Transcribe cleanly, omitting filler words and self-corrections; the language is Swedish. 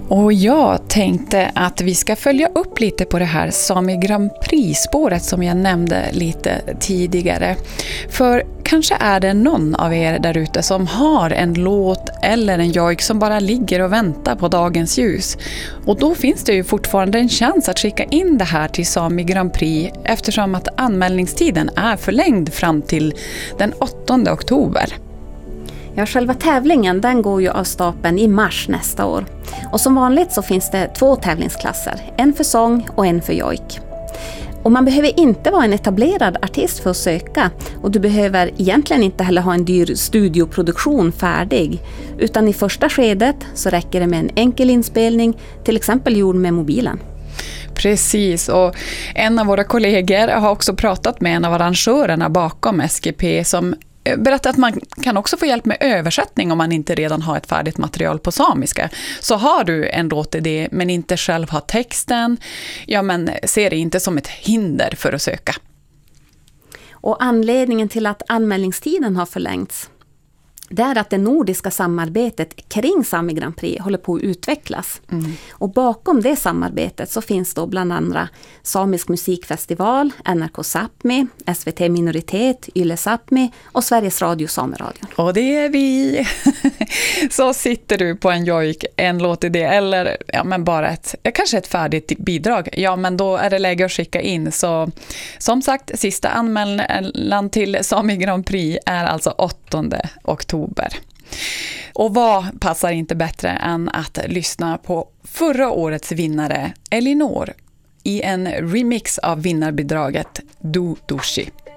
Och jag tänkte att vi ska följa upp lite på det här Sami Grand Prix-spåret som jag nämnde lite tidigare. För kanske är det någon av er där ute som har en låt eller en jojk som bara ligger och väntar på dagens ljus. Och då finns det ju fortfarande en chans att skicka in det här till Sami Grand Prix eftersom att anmälningstiden är förlängd fram till den 8 oktober. Ja, själva tävlingen den går ju av stapeln i mars nästa år. Och som vanligt så finns det 2 tävlingsklasser, en för sång och en för jojk. Och man behöver inte vara en etablerad artist för att söka och du behöver egentligen inte heller ha en dyr studioproduktion färdig. Utan i första skedet så räcker det med en enkel inspelning, till exempel gjord med mobilen. Precis, och en av våra kollegor har också pratat med en av arrangörerna bakom SGP som berättar att man kan också få hjälp med översättning om man inte redan har ett färdigt material på samiska. Så har du en låtidé men inte själv har texten, ja men ser det inte som ett hinder för att söka. Och anledningen till att anmälningstiden har förlängts, det är att det nordiska samarbetet kring Sami Grand Prix håller på att utvecklas. Och bakom det samarbetet så finns då bland andra Samisk musikfestival, NRK Sápmi, SVT Minoritet, Yle Sápmi och Sveriges Radio Sameradion. Och det är vi! Så sitter du på en jojk, en låtidé eller ja, men bara kanske ett färdigt bidrag. Ja, men då är det läge att skicka in. Så som sagt, sista anmälan till Sami Grand Prix är alltså 8 oktober. Och vad passar inte bättre än att lyssna på förra årets vinnare Elinor i en remix av vinnarbidraget Du Dushi.